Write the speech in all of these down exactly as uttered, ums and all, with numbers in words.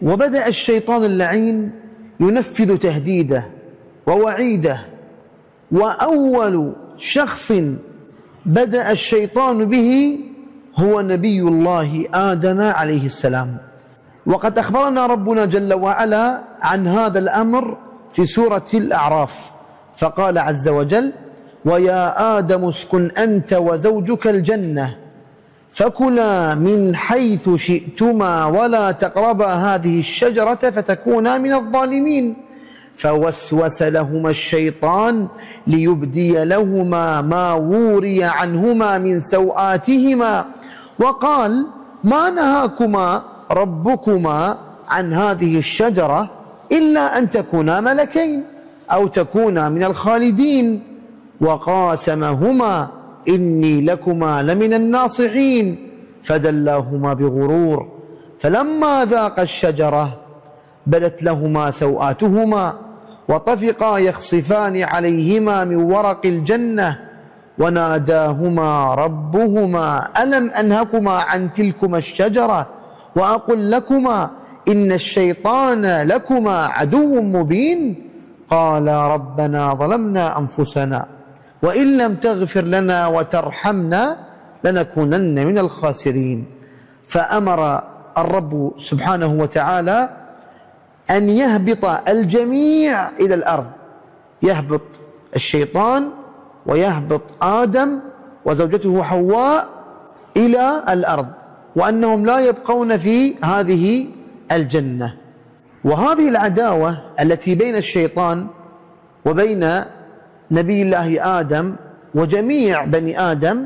وبدأ الشيطان اللعين ينفذ تهديده ووعيده، وأول شخص بدأ الشيطان به هو نبي الله آدم عليه السلام. وقد أخبرنا ربنا جل وعلا عن هذا الأمر في سورة الأعراف، فقال عز وجل: ويا آدم اسكن أنت وزوجك الجنة فكلا من حيث شئتما ولا تقربا هذه الشجرة فتكونا من الظالمين. فوسوس لهما الشيطان ليبدي لهما ما وري عنهما من سوآتهما وقال: ما نهاكما ربكما عن هذه الشجرة إلا أن تكونا ملكين أو تكونا من الخالدين. وقاسمهما إني لكما لمن الناصحين فدلاهما بغرور فلما ذاقا الشجرة بدت لهما سوآتهما وطفقا يخصفان عليهما من ورق الجنة وناداهما ربهما ألم أنهكما عن تلكما الشجرة وأقل لكما إن الشيطان لكما عدو مبين قالا ربنا ظلمنا أنفسنا وإن لم تغفر لنا وترحمنا لنكونن من الخاسرين. فأمر الرب سبحانه وتعالى أن يهبط الجميع إلى الأرض، يهبط الشيطان ويهبط آدم وزوجته حواء إلى الأرض، وأنهم لا يبقون في هذه الجنة. وهذه العداوة التي بين الشيطان وبين نبي الله آدم وجميع بني آدم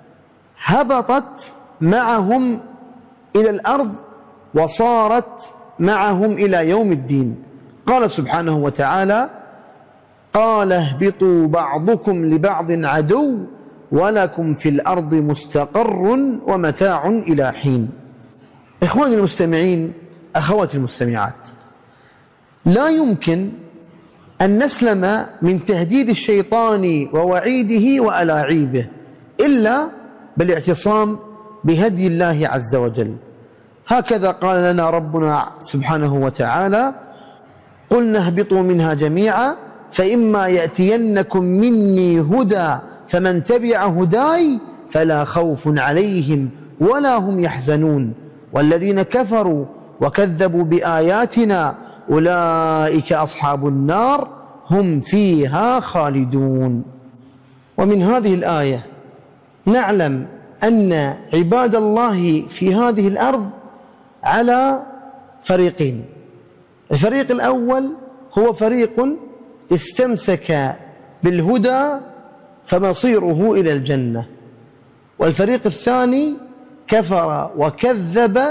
هبطت معهم إلى الأرض وصارت معهم إلى يوم الدين. قال سبحانه وتعالى: قال اهبطوا بعضكم لبعض عدو ولكم في الأرض مستقر ومتاع إلى حين. إخواني المستمعين، أخواتي المستمعات، لا يمكن أن نسلم من تهديد الشيطان ووعيده وألاعيبه إلا بالاعتصام بهدي الله عز وجل. هكذا قال لنا ربنا سبحانه وتعالى: قلنا اهبطوا منها جميعا فإما يأتينكم مني هدى فمن تبع هداي فلا خوف عليهم ولا هم يحزنون والذين كفروا وكذبوا بآياتنا أولئك أصحاب النار هم فيها خالدون. ومن هذه الآية نعلم أن عباد الله في هذه الأرض على فريقين. الفريق الأول هو فريق استمسك بالهدى فمصيره إلى الجنة، والفريق الثاني كفر وكذب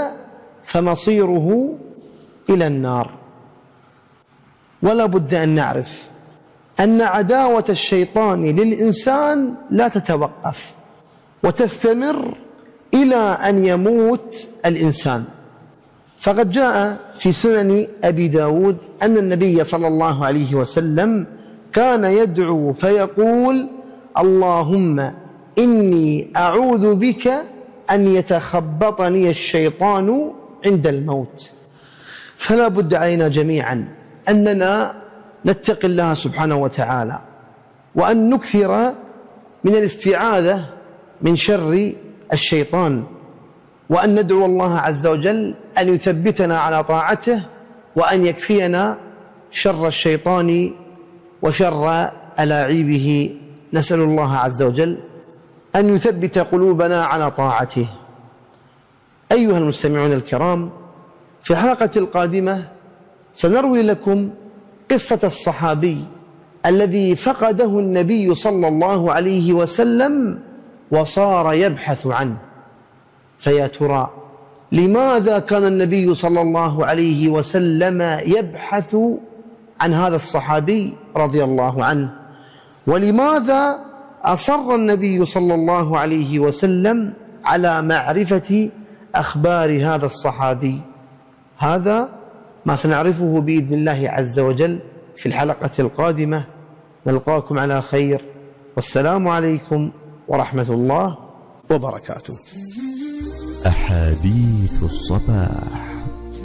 فمصيره إلى النار. ولا بد أن نعرف أن عداوة الشيطان للإنسان لا تتوقف وتستمر إلى أن يموت الإنسان. فقد جاء في سنن أبي داود أن النبي صلى الله عليه وسلم كان يدعو فيقول: اللهم إني أعوذ بك أن يتخبطني الشيطان عند الموت. فلا بد علينا جميعا أننا نتقي الله سبحانه وتعالى، وأن نكثر من الاستعاذة من شر الشيطان، وأن ندعو الله عز وجل أن يثبتنا على طاعته وأن يكفينا شر الشيطان وشر ألاعيبه. نسأل الله عز وجل أن يثبت قلوبنا على طاعته. أيها المستمعون الكرام، في الحلقة القادمة سنروي لكم قصة الصحابي الذي فقده النبي صلى الله عليه وسلم وصار يبحث عنه. فيا ترى لماذا كان النبي صلى الله عليه وسلم يبحث عن هذا الصحابي رضي الله عنه؟ ولماذا أصر النبي صلى الله عليه وسلم على معرفة أخبار هذا الصحابي؟ هذا ما سنعرفه بإذن الله عز وجل في الحلقة القادمة. نلقاكم على خير، والسلام عليكم ورحمة الله وبركاته. أحاديث الصباح.